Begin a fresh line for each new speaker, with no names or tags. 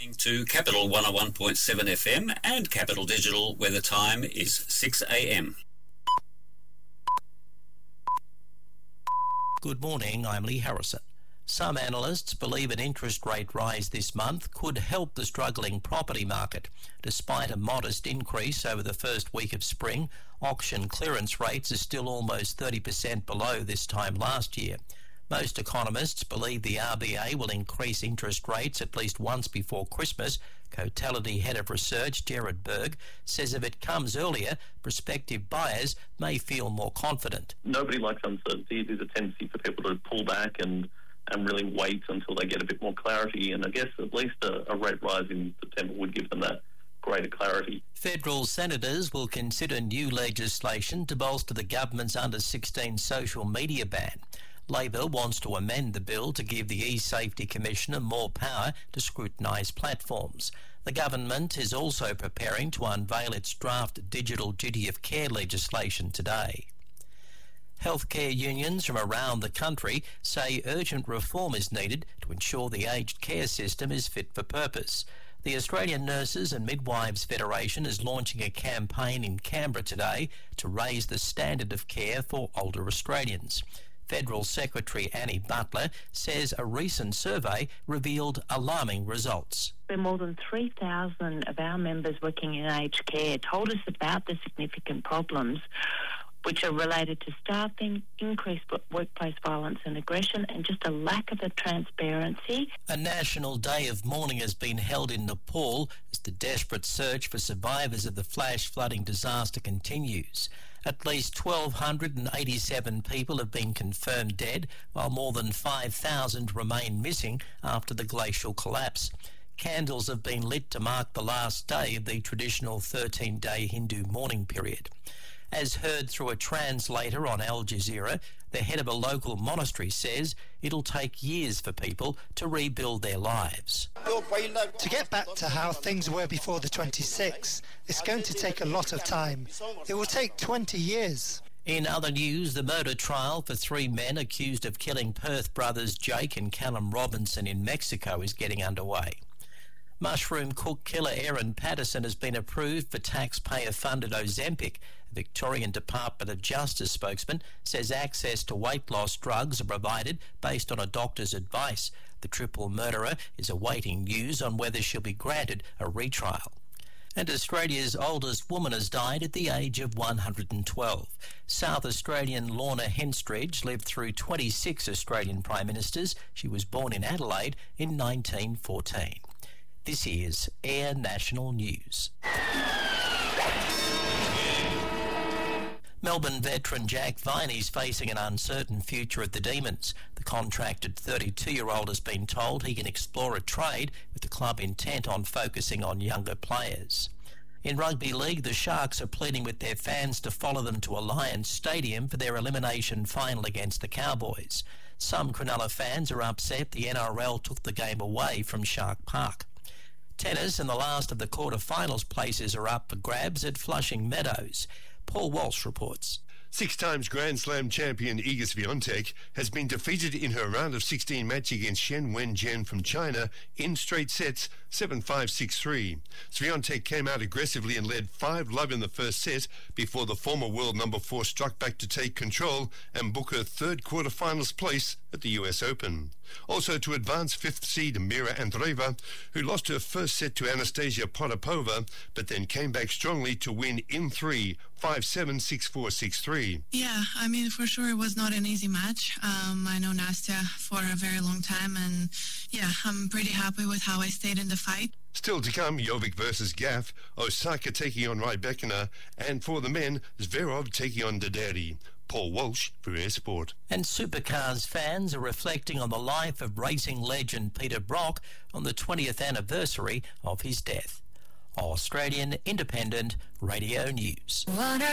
To Capital 101.7 FM and Capital Digital, where the time is 6 a.m.
Good morning, I'm Lee Harrison. Some analysts believe an interest rate rise this month could help the struggling property market. Despite a modest increase over the first week of spring, auction clearance rates are still almost 30% below this time last year. Most economists believe the RBA will increase interest rates at least once before Christmas. Cotality Head of Research, Gerard Berg, says if it comes earlier, prospective buyers may feel more confident.
Nobody likes uncertainty. There's a tendency for people to pull back and really wait until they get a bit more clarity. And I guess at least a rate rise in September would give them that greater clarity.
Federal senators will consider new legislation to bolster the government's under-16 social media ban. Labor wants to amend the bill to give the eSafety Commissioner more power to scrutinise platforms. The government is also preparing to unveil its draft digital duty of care legislation today. Healthcare unions from around the country say urgent reform is needed to ensure the aged care system is fit for purpose. The Australian Nurses and Midwives Federation is launching a campaign in Canberra today to raise the standard of care for older Australians. Federal Secretary Annie Butler says a recent survey revealed alarming results.
More than 3,000 of our members working in aged care told us about the significant problems which are related to staffing, increased workplace violence and aggression, and just a lack of a transparency.
A national day of mourning has been held in Nepal as the desperate search for survivors of the flash flooding disaster continues. At least 1,287 people have been confirmed dead, while more than 5,000 remain missing after the glacial collapse. Candles have been lit to mark the last day of the traditional 13-day Hindu mourning period. As heard through a translator on Al Jazeera, the head of a local monastery says it'll take years for people to rebuild their lives.
To get back to how things were before the 26th, it's going to take a lot of time. It will take 20 years.
In other news, the murder trial for 3 men accused of killing Perth brothers Jake and Callum Robinson in Mexico is getting underway. Mushroom cook killer Erin Patterson has been approved for taxpayer-funded Ozempic. A Victorian Department of Justice spokesman says access to weight loss drugs are provided based on a doctor's advice. The triple murderer is awaiting news on whether she'll be granted a retrial. And Australia's oldest woman has died at the age of 112. South Australian Lorna Henstridge lived through 26 Australian Prime Ministers. She was born in Adelaide in 1914. This is Air National News. Melbourne veteran Jack Viney is facing an uncertain future at the Demons. The contracted 32-year-old has been told he can explore a trade, with the club intent on focusing on younger players. In rugby league, the Sharks are pleading with their fans to follow them to Alliance Stadium for their elimination final against the Cowboys. Some Cronulla fans are upset the NRL took the game away from Shark Park. Tennis and the last of the quarter-finals places are up for grabs at Flushing Meadows. Paul Walsh reports.
6 times Grand Slam champion Iga Swiatek has been defeated in her round of 16 match against Shen Wen-Zhen from China in straight sets, 7-5, 6-3. Swiatek came out aggressively and led 5-love in the first set before the former world number 4 struck back to take control and book her third quarterfinals place at the US Open. Also to advance 5th seed Mira Andreeva, who lost her first set to Anastasia Potapova, but then came back strongly to win in 3, 5-7, 6-4, 6-3.
Yeah, I mean, for sure it was not an easy match. I know Nastia for a very long time, and yeah, I'm pretty happy with how I stayed in the fight.
Still to come, Jovic versus Gaff, Osaka taking on Rybakina, and for the men, Zverov taking on Daderi. Paul Walsh for Air Sport.
And Supercars fans are reflecting on the life of racing legend Peter Brock on the 20th anniversary of his death. Australian Independent Radio News.